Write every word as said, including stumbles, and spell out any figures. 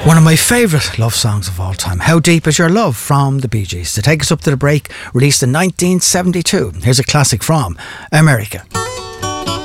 One of my favourite love songs of all time, How Deep Is Your Love, from the Bee Gees. To take us up to the break, released in nineteen seventy-two. Here's a classic from America.